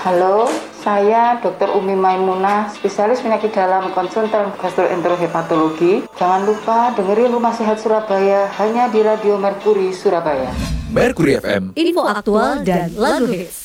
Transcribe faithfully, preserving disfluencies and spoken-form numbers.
Halo, saya dokter Umi Maimunah, spesialis penyakit dalam konsultan gastroenterohepatologi. Jangan lupa dengerin Rumah Sehat Surabaya hanya di Radio Mercury Surabaya. Mercury F M, info aktual dan lagu hits.